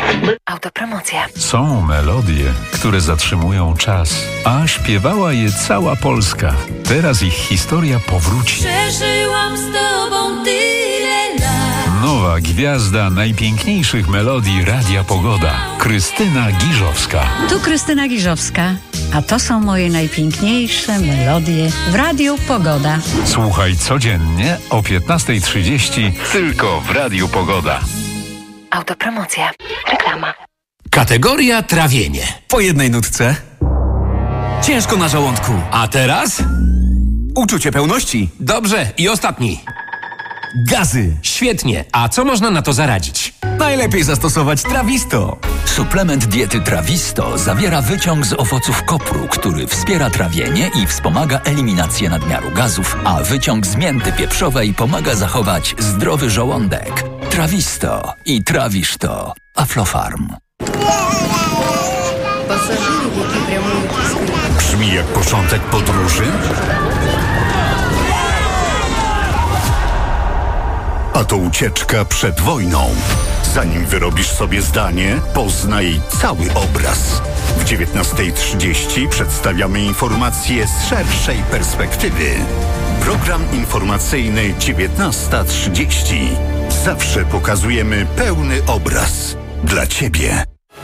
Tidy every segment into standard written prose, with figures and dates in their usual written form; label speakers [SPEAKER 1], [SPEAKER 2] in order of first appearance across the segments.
[SPEAKER 1] Autopromocja.
[SPEAKER 2] Są melodie, które zatrzymują czas, a śpiewała je cała Polska. Teraz ich historia powróci.
[SPEAKER 3] Przeżyłam z tobą tyle lat.
[SPEAKER 2] Nowa gwiazda najpiękniejszych melodii Radia Pogoda. Krystyna Giżowska.
[SPEAKER 4] Tu Krystyna Giżowska, a to są moje najpiękniejsze melodie w Radiu Pogoda.
[SPEAKER 2] Słuchaj codziennie o 15:30 tylko w Radiu Pogoda.
[SPEAKER 1] Autopromocja. Reklama.
[SPEAKER 5] Kategoria trawienie. Po jednej nutce. Ciężko na żołądku. A teraz? Uczucie pełności. Dobrze. I ostatni. Gazy. Świetnie. A co można na to zaradzić? Najlepiej zastosować Trawisto.
[SPEAKER 6] Suplement diety Trawisto zawiera wyciąg z owoców kopru, który wspiera trawienie i wspomaga eliminację nadmiaru gazów, a wyciąg z mięty pieprzowej pomaga zachować zdrowy żołądek. Trawisto i trawisz to. Aflofarm.
[SPEAKER 2] Brzmi jak początek podróży?
[SPEAKER 7] A to ucieczka przed wojną. Zanim wyrobisz sobie zdanie, poznaj cały obraz. W 19:30 przedstawiamy informacje z szerszej perspektywy. Program informacyjny 19:30. Zawsze pokazujemy pełny obraz. Dla Ciebie.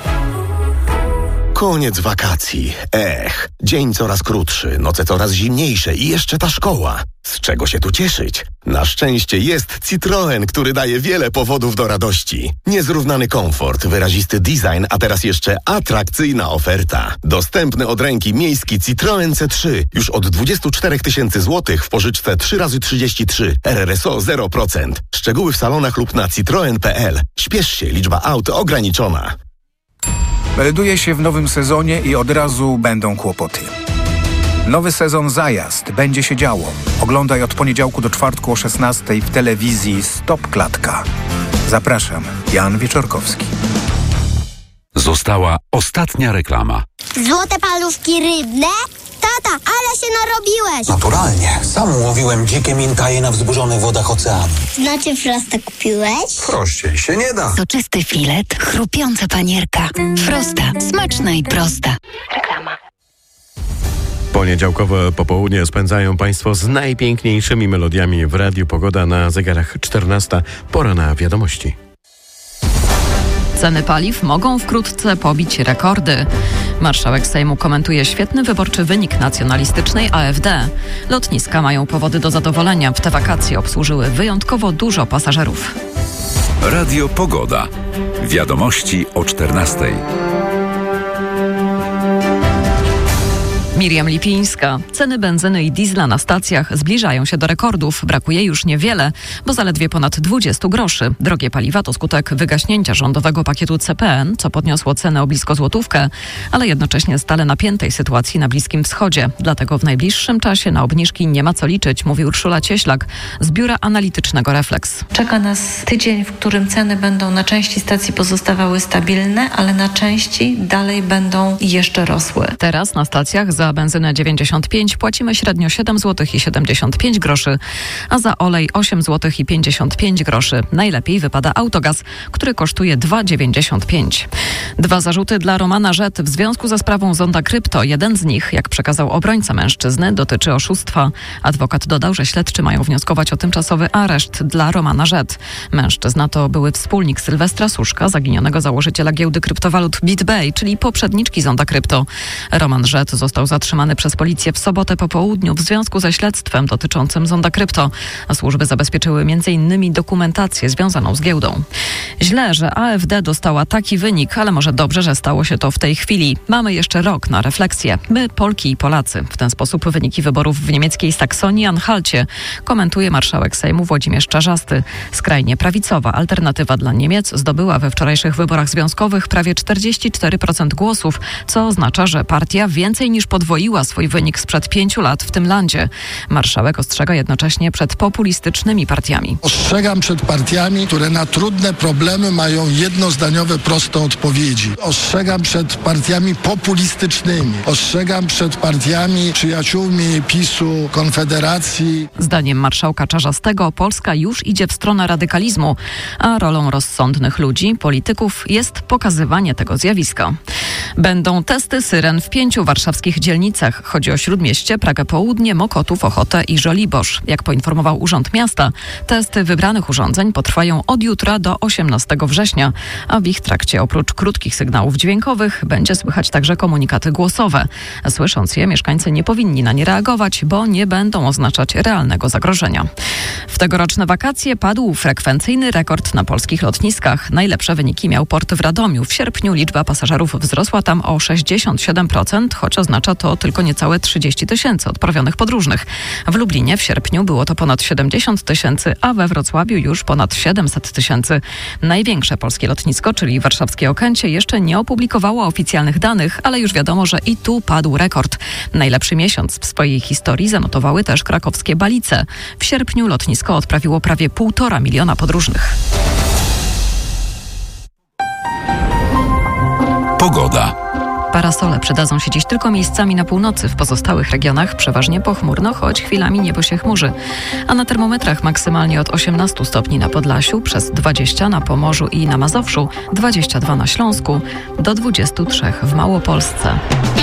[SPEAKER 8] Koniec wakacji. Dzień coraz krótszy, noce coraz zimniejsze i jeszcze ta szkoła. Z czego się tu cieszyć? Na szczęście jest Citroen, który daje wiele powodów do radości. Niezrównany komfort, wyrazisty design, a teraz jeszcze atrakcyjna oferta. Dostępny od ręki miejski Citroen C3 już od 24 000 złotych w pożyczce 3x33. RRSO 0%. Szczegóły w salonach lub na citroen.pl. Śpiesz się, liczba aut ograniczona.
[SPEAKER 9] Melduje się w nowym sezonie i od razu będą kłopoty. Nowy sezon Zajazd. Będzie się działo. Oglądaj od poniedziałku do czwartku o 16:00 w telewizji Stop Klatka. Zapraszam, Jan Wieczorkowski.
[SPEAKER 2] Została ostatnia reklama.
[SPEAKER 10] Złote paluszki rybne? Tata, ale się narobiłeś!
[SPEAKER 11] Naturalnie. Sam łowiłem dzikie mintaje na wzburzonych wodach oceanu.
[SPEAKER 10] Znaczy Frosta kupiłeś?
[SPEAKER 11] Prościej się nie da.
[SPEAKER 1] Soczysty filet, chrupiąca panierka. Frosta. Smaczna i prosta. Reklama.
[SPEAKER 12] Poniedziałkowe popołudnie spędzają Państwo z najpiękniejszymi melodiami w Radiu Pogoda. Na zegarach 14:00. Pora na wiadomości.
[SPEAKER 13] Ceny paliw mogą wkrótce pobić rekordy. Marszałek Sejmu komentuje świetny wyborczy wynik nacjonalistycznej AfD. Lotniska mają powody do zadowolenia. W te wakacje obsłużyły wyjątkowo dużo pasażerów.
[SPEAKER 2] Radio Pogoda. Wiadomości o 14:00.
[SPEAKER 13] Miriam Lipińska. Ceny benzyny i diesla na stacjach zbliżają się do rekordów. Brakuje już niewiele, bo zaledwie ponad 20 groszy. Drogie paliwa to skutek wygaśnięcia rządowego pakietu CPN, co podniosło cenę o blisko złotówkę, ale jednocześnie stale napiętej sytuacji na Bliskim Wschodzie. Dlatego w najbliższym czasie na obniżki nie ma co liczyć, mówi Urszula Cieślak z biura analitycznego Reflex.
[SPEAKER 14] Czeka nas tydzień, w którym ceny będą na części stacji pozostawały stabilne, ale na części dalej będą jeszcze rosły.
[SPEAKER 13] Teraz na stacjach za benzynę 95 płacimy średnio 7 zł i 75 groszy, a za olej 8 zł i 55 groszy. Najlepiej wypada autogaz, który kosztuje 2,95. Dwa zarzuty dla Romana Rzet w związku ze sprawą Zonda Krypto. Jeden z nich, jak przekazał obrońca mężczyzny, dotyczy oszustwa. Adwokat dodał, że śledczy mają wnioskować o tymczasowy areszt dla Romana Rzet. Mężczyzna to były wspólnik Sylwestra Suszka, zaginionego założyciela giełdy kryptowalut BitBay, czyli poprzedniczki Zonda Krypto. Roman Rzet został zatrzymany przez policję w sobotę po południu w związku ze śledztwem dotyczącym Zonda Krypto. A służby zabezpieczyły m.in. dokumentację związaną z giełdą. Źle, że AfD dostała taki wynik, ale może dobrze, że stało się to w tej chwili. Mamy jeszcze rok na refleksję. My, Polki i Polacy. W ten sposób wyniki wyborów w niemieckiej Saksonii-Anhalcie komentuje marszałek Sejmu Włodzimierz Czarzasty. Skrajnie prawicowa Alternatywa dla Niemiec zdobyła we wczorajszych wyborach związkowych prawie 44% głosów, co oznacza, że partia więcej niż podwójnie podwoiła swój wynik sprzed 5 lat w tym landzie. Marszałek ostrzega jednocześnie przed populistycznymi partiami.
[SPEAKER 15] Ostrzegam przed partiami, które na trudne problemy mają jednozdaniowe, proste odpowiedzi. Ostrzegam przed partiami populistycznymi. Ostrzegam przed partiami przyjaciółmi PiS-u, Konfederacji.
[SPEAKER 13] Zdaniem marszałka Czarzastego Polska już idzie w stronę radykalizmu, a rolą rozsądnych ludzi, polityków jest pokazywanie tego zjawiska. Będą testy syren w 5 warszawskich dzielnicach. Chodzi o Śródmieście, Pragę Południe, Mokotów, Ochotę i Żoliborz. Jak poinformował Urząd Miasta, testy wybranych urządzeń potrwają od jutra do 18 września, a w ich trakcie oprócz krótkich sygnałów dźwiękowych będzie słychać także komunikaty głosowe. Słysząc je, mieszkańcy nie powinni na nie reagować, bo nie będą oznaczać realnego zagrożenia. W tegoroczne wakacje padł frekwencyjny rekord na polskich lotniskach. Najlepsze wyniki miał port w Radomiu. W sierpniu liczba pasażerów wzrosła tam o 67%, choć oznacza to tylko niecałe 30 000 odprawionych podróżnych. W Lublinie w sierpniu było to ponad 70 000, a we Wrocławiu już ponad 700 000. Największe polskie lotnisko, czyli warszawskie Okęcie, jeszcze nie opublikowało oficjalnych danych, ale już wiadomo, że i tu padł rekord. Najlepszy miesiąc w swojej historii zanotowały też krakowskie Balice. W sierpniu lotnisko odprawiło prawie 1,5 miliona podróżnych.
[SPEAKER 2] Pogoda.
[SPEAKER 13] Parasole przydadzą się dziś tylko miejscami na północy. W pozostałych regionach przeważnie pochmurno, choć chwilami niebo się chmurzy. A na termometrach maksymalnie od 18 stopni na Podlasiu, przez 20 na Pomorzu i na Mazowszu, 22 na Śląsku, do 23 w Małopolsce.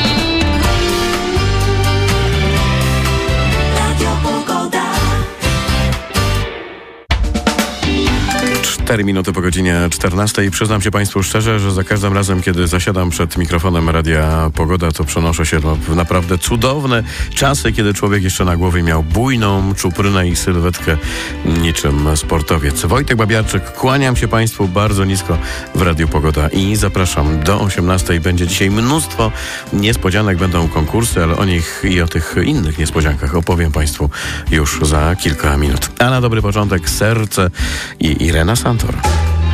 [SPEAKER 12] 4 minuty po godzinie 14 i przyznam się Państwu szczerze, że za każdym razem, kiedy zasiadam przed mikrofonem Radia Pogoda, to przenoszę się w naprawdę cudowne czasy, kiedy człowiek jeszcze na głowie miał bujną czuprynę i sylwetkę niczym sportowiec. Wojtek Babiarczyk, kłaniam się Państwu bardzo nisko w Radiu Pogoda i zapraszam do 18. Będzie dzisiaj mnóstwo niespodzianek, będą konkursy, ale o nich i o tych innych niespodziankach opowiem Państwu już za kilka minut. A na dobry początek Serce i Irena Santor.